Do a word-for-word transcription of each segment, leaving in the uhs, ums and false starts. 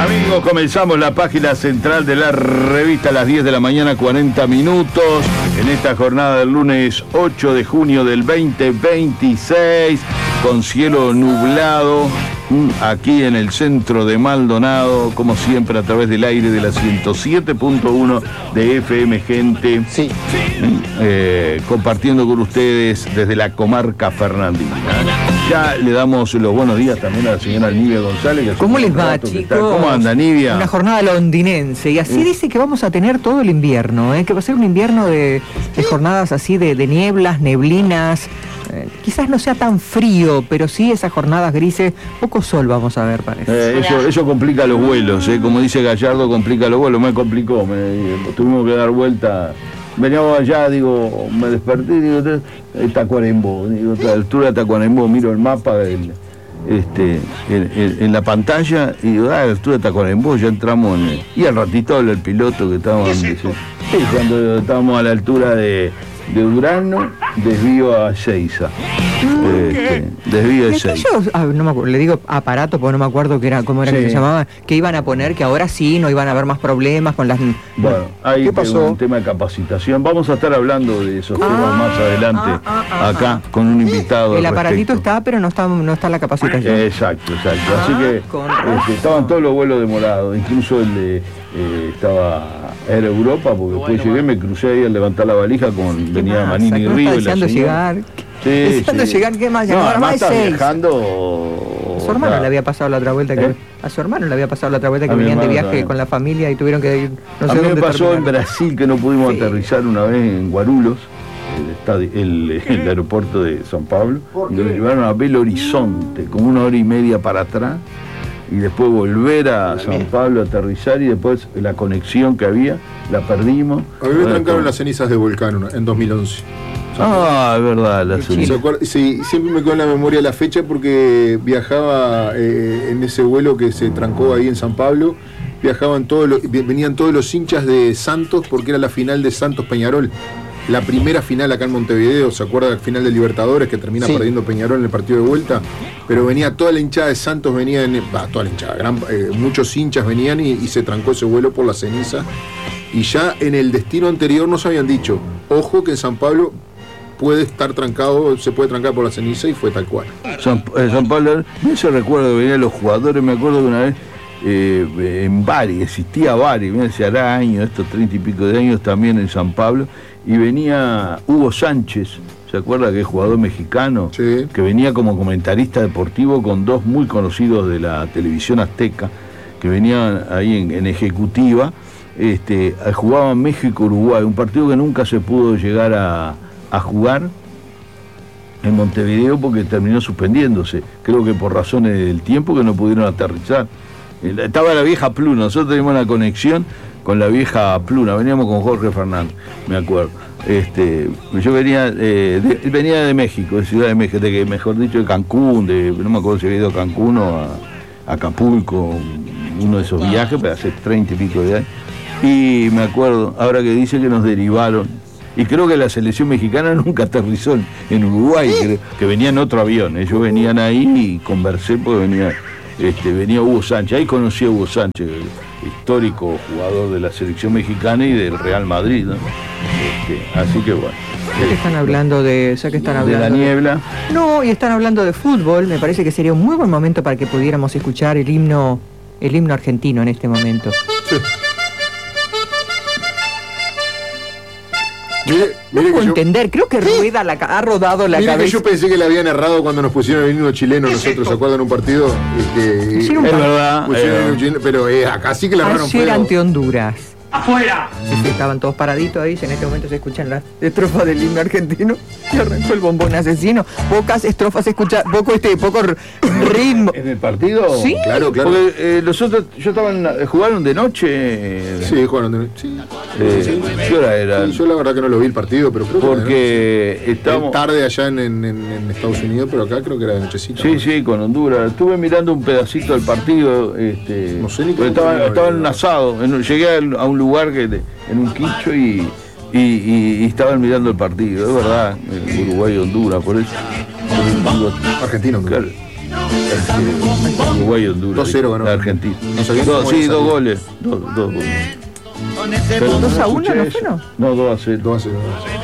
Amigos, comenzamos la página central de la revista a las diez de la mañana, cuarenta minutos, en esta jornada del lunes ocho de junio del veinte veintiséis, con cielo nublado, aquí en el centro de Maldonado, como siempre a través del aire de la ciento siete punto uno de F M Gente, sí. eh, compartiendo con ustedes desde la comarca fernandina. Ya le damos los buenos días también a la señora Nivia González. ¿Cómo les va, chicos? ¿Cómo anda, Nivia? Una jornada londinense. Y así eh. dice que vamos a tener todo el invierno, ¿eh? Que va a ser un invierno de, de jornadas así de, de nieblas, neblinas. Eh, quizás no sea tan frío, pero sí esas jornadas grises, poco sol vamos a ver, parece. Eh, eso, eso complica los vuelos, ¿eh? Como dice Gallardo, complica los vuelos. Me complicó, me, tuvimos que dar vuelta. Veníamos allá, digo, me desperté y digo, Tacuarembó, digo, a la altura de Tacuarembó, miro el mapa del, este, en, en, en la pantalla y digo, ah, a la altura de Tacuarembó ya entramos en el, y al ratito habla el piloto que estábamos en, sí, cuando estábamos a la altura de, de Urano, desvío a Seiza. Este, desvío de seis. Yo, ah, no me acuerdo, le digo aparato porque no me acuerdo que era, cómo era sí. que se llamaba, que iban a poner que ahora sí no iban a haber más problemas con las. Bueno, ahí ¿qué pasó? Un tema de capacitación. Vamos a estar hablando de esos ah, temas más adelante ah, ah, ah, acá ah. con un invitado. El aparatito está, pero no está, no está la capacitación. Exacto, exacto. Ah, Así que este, estaban todos los vuelos demorados, incluso el de eh, estaba era Europa, porque bueno, después llegué, me crucé ahí al levantar la valija con venía más? Manini y Río y la señora. Llegar. Sí, deseando sí. llegar, ¿qué más? No, ahora más está seis. viajando. A su hermano ya. le había pasado la otra vuelta que ¿Eh? a su hermano le había pasado la otra vuelta que a venían de viaje también. con la familia y tuvieron que ir. No a sé mí me dónde pasó terminaron. en Brasil que no pudimos sí. aterrizar una vez en Guarulhos, el, el, el aeropuerto de San Pablo, y nos llevaron a Belo Horizonte, como una hora y media para atrás, y después volver a San Pablo a aterrizar y después la conexión que había la perdimos. A mí me trancaron las cenizas de Volcán en dos mil once. Ah, es verdad, la sí, sí, siempre me quedó en la memoria la fecha porque viajaba eh, en ese vuelo que se trancó ahí en San Pablo, viajaban todos los, venían todos los hinchas de Santos porque era la final de Santos Peñarol, la primera final acá en Montevideo, ¿se acuerda del final de Libertadores que termina sí. perdiendo Peñarol en el partido de vuelta? Pero venía toda la hinchada de Santos, venían, bah, toda la hinchada, gran, eh, muchos hinchas venían y, y se trancó ese vuelo por la ceniza. Y ya en el destino anterior nos habían dicho, ojo que en San Pablo puede estar trancado, se puede trancar por la ceniza, y fue tal cual. San, eh, San Pablo, no se recuerdo que venían los jugadores, me acuerdo que una vez eh, en Bari, existía Bari, mira, se hará años, estos treinta y pico de años también en San Pablo, y venía Hugo Sánchez, ¿se acuerda que es jugador mexicano? Sí. Que venía como comentarista deportivo con dos muy conocidos de la televisión azteca, que venían ahí en, en ejecutiva, este, jugaban México-Uruguay, un partido que nunca se pudo llegar a a jugar en Montevideo porque terminó suspendiéndose, creo que por razones del tiempo que no pudieron aterrizar. Estaba la vieja Pluna, nosotros teníamos una conexión con la vieja Pluna, veníamos con Jorge Fernández, me acuerdo. Este, yo venía, eh, de, venía de México, de Ciudad de México, de, mejor dicho de Cancún, de, no me acuerdo si había ido a Cancún o a, a Acapulco, uno de esos viajes, pero hace treinta y pico de años. Y me acuerdo, ahora que dice que nos derivaron. Y creo que la selección mexicana nunca aterrizó en Uruguay, que, que venía en otro avión. Ellos venían ahí y conversé porque venía, este, venía Hugo Sánchez. Ahí conocí a Hugo Sánchez, el histórico jugador de la selección mexicana y del Real Madrid, ¿no? Este, así que bueno. Ya que están hablando de, ya que están hablando de la niebla. De, no, y están hablando de fútbol, me parece que sería un muy buen momento para que pudiéramos escuchar el himno, el himno argentino en este momento. Sí. Mire, no mire puedo yo, entender, creo que Rueda la, ha rodado la mire cabeza. Que yo pensé que le habían errado cuando nos pusieron el himno chileno nosotros, ¿se acuerdan un partido? Este, sí, un es verdad. Eh, chileno, pero eh, acá sí que la erraron feo. Ayer ante Honduras. ¡Afuera! Sí, sí, estaban todos paraditos ahí, en este momento se escuchan las estrofas del himno argentino y arrancó el bombón asesino. Pocas estrofas se escuchan, poco este, poco ritmo. ¿En el partido? Sí, claro, claro. Porque eh, los otros, yo estaban, jugaron de noche. Eh, sí, jugaron de noche. Sí. Eh, sí. ¿Qué hora era? Sí, yo la verdad que no lo vi el partido, pero creo que porque era estamos tarde allá en, en, en Estados Unidos, pero acá creo que era de nochecita. Sí, ¿no? Sí, con Honduras. Estuve mirando un pedacito del partido. Este, no sé ni cómo. Estaba, estaba en un asado. En, llegué a un lugar que de, en un quicho y, y, y, y estaban mirando el partido, es verdad, Uruguay y Honduras, por eso. Argentina, Honduras. Claro, Este, Uruguay y Honduras. dos cero ganó. La Argentina. No sabía Dos- cómo sí, iba a dos salir. goles. Dos, dos goles. Pero ¿Dos a uno escuché no eso. fue, no? No, dos a cero. dos a cero.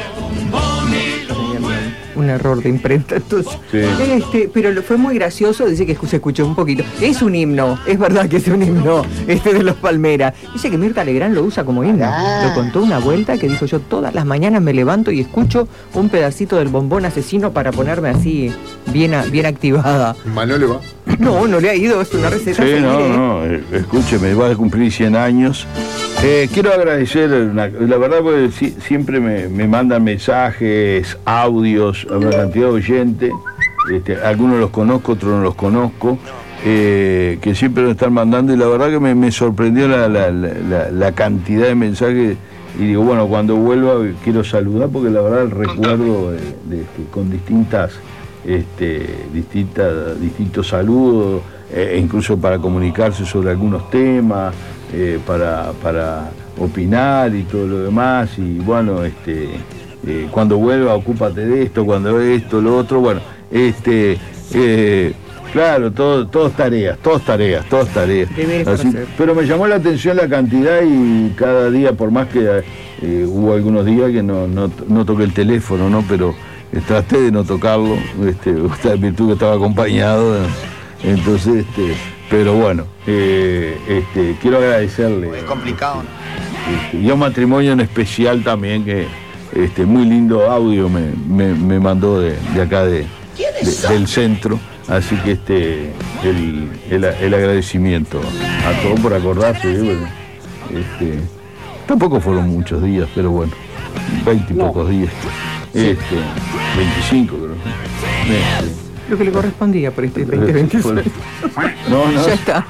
Un error de imprenta, entonces. Sí. Este, pero lo- fue muy gracioso, dice que se escuchó un poquito. Es un himno, es verdad que es un himno, este de los Palmeras. Dice que Mirta Legrand lo usa como himno. Lo contó una vuelta que dijo: yo todas las mañanas me levanto y escucho un pedacito del Bombón Asesino para ponerme así bien, a- bien activada. Mal no le va. No, no le ha ido, es una receta. Sí, a seguir, no, ¿eh? no, eh, escúcheme, va a cumplir cien años. Eh, quiero agradecer, una- la verdad, porque si- siempre me, me mandan mensajes, audios, a una cantidad de oyentes, este, algunos los conozco, otros no los conozco, eh, que siempre nos están mandando, y la verdad que me, me sorprendió la, la- la- la- la cantidad de mensajes, y digo, bueno, cuando vuelva quiero saludar, porque la verdad el recuerdo de, de que con distintas... Este, distintas, distintos saludos, eh, incluso para comunicarse sobre algunos temas, eh, para, para opinar y todo lo demás, y bueno, este, eh, cuando vuelva ocúpate de esto, cuando esto, lo otro, bueno, este, eh, claro, todo, todos tareas, todas tareas, todas tareas. Deberes por Así, hacer. pero me llamó la atención la cantidad, y cada día, por más que eh, hubo algunos días que no, no, no toqué el teléfono, ¿no? Pero eh, traté de no tocarlo, este, en virtud que estaba acompañado, eh, entonces, este, pero bueno, eh, este, quiero agradecerle. Es complicado, ¿no? Este, y a un matrimonio en especial también, que este, muy lindo audio me, me, me mandó de, de acá de, de- del centro, así que este el, el, el agradecimiento a todos por acordarse, ¿eh? Bueno, este, tampoco fueron muchos días, pero bueno, veinte y pocos días, este, veinticinco creo. Este, Lo que le correspondía por este veinte veintiséis. no, no, Ya está.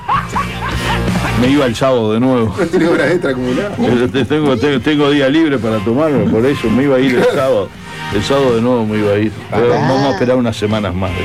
me iba el sábado de nuevo. No tiene horas extra acumuladas. Eh, te- Tengo, tengo, tengo día libre para tomarme, por eso me iba a ir el sábado. El sábado de nuevo me iba a ir. Pero vamos a esperar unas semanas más.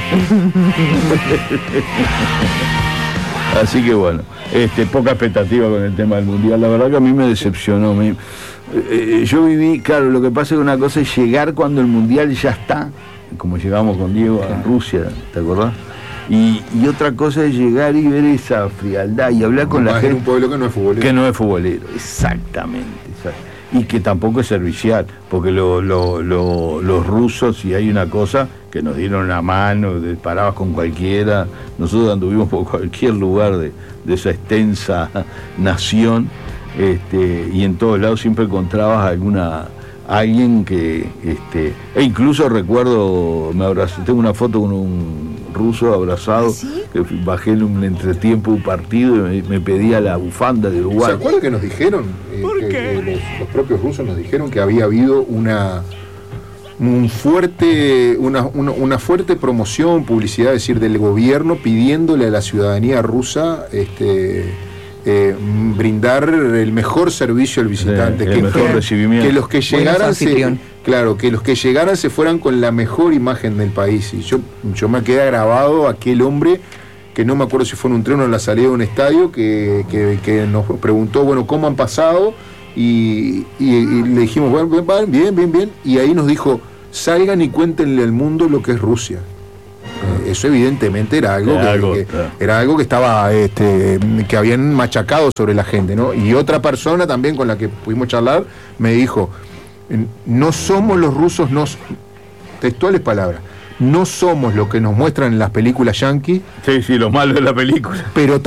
Así que bueno, este, poca expectativa con el tema del mundial. La verdad que a mí me decepcionó. me- eh, yo viví, claro, lo que pasa es que una cosa es llegar cuando el mundial ya está, como llegamos con Diego a Rusia, ¿te acordás? Y, y otra cosa es llegar y ver esa frialdad y hablar con la Más en un gente. pueblo que no es futbolero. Que no es futbolero, exactamente, exact- y que tampoco es servicial, porque lo- lo- lo- los rusos, si hay una cosa, que nos dieron una mano, de- parabas con cualquiera, nosotros anduvimos por cualquier lugar de, de esa extensa nación, este, y en todos lados siempre encontrabas alguna alguien que, este, e incluso recuerdo, me abrazé, tengo una foto con un ruso abrazado, que bajé en un entretiempo de un partido y me, me pedía la bufanda de ¿Se Uruguay. acuerdan que nos dijeron, eh, que, que los, los propios rusos nos dijeron que había habido una un fuerte, una, una, una fuerte promoción, publicidad, es decir, del gobierno pidiéndole a la ciudadanía rusa este, eh, brindar el mejor servicio al visitante, el que, mejor que- recibimiento. que los que Buenos llegaran se, anfitrión. claro, que los que llegaran se fueran con la mejor imagen del país. Y yo, yo me quedé grabado aquel hombre que no me acuerdo si fue en un tren o en la salida de un estadio, que, que, que nos preguntó, bueno, ¿cómo han pasado? Y, y- y le dijimos, bueno, bien, bien, bien, bien. Y ahí nos dijo, salgan y cuéntenle al mundo lo que es Rusia. Eh, Eso evidentemente era algo, Era que, algo, que- claro. era algo que estaba, este, que habían machacado sobre la gente, ¿no? Y otra persona también con la que pudimos charlar me dijo, no somos los rusos, no, textuales palabras, no somos lo que nos muestran en las películas yanquis, Sí, sí, lo malo de la película. pero